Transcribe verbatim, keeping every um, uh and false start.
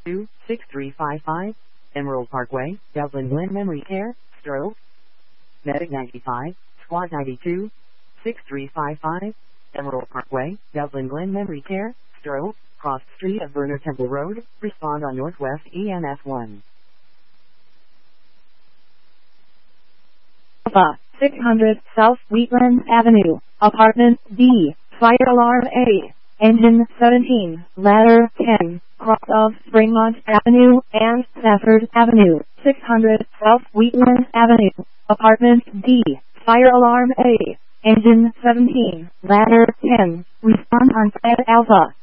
two six three five five, Emerald Parkway, Dublin Glen Memory Care, Stroke. Medic ninety-five, Squad ninety-two, six three five five, Emerald Parkway, Dublin Glen Memory Care, Stroke, cross street of Burner Temple Road, respond on Northwest E M S one. Alpha, six hundred South Wheatland Avenue, Apartment D, Fire Alarm A, Engine seventeen, Ladder ten, cross of Springmont Avenue and Stafford Avenue, six hundred South Wheatland Avenue, Apartment D, Fire Alarm A, Engine seventeen, Ladder ten, respond on Side Alpha.